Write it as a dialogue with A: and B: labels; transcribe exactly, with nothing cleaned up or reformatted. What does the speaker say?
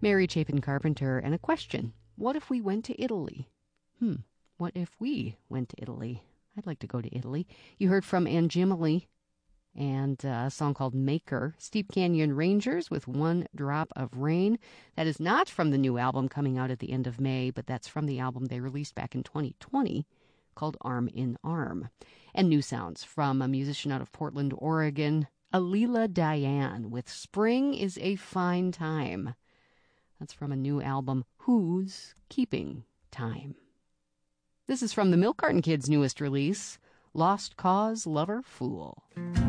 A: Mary Chapin Carpenter, and a question. What if we went to Italy? Hmm, what if we went to Italy? I'd like to go to Italy. You heard from Anjimally and uh, a song called Maker. Steep Canyon Rangers with One Drop of Rain. That is not from the new album coming out at the end of May, but that's from the album they released back in twenty twenty called Arm in Arm. And new sounds from a musician out of Portland, Oregon, Alila Diane with Spring is a Fine Time. That's from a new album, Who's Keeping Time? This is from the Milk Carton Kids' newest release, Lost Cause Lover Fool.